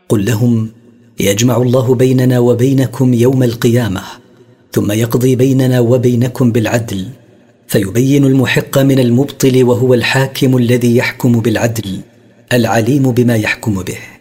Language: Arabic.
قل لهم: يجمع الله بيننا وبينكم يوم القيامة، ثم يقضي بيننا وبينكم بالعدل، فيبين المحق من المبطل، وهو الحاكم الذي يحكم بالعدل العليم بما يحكم به.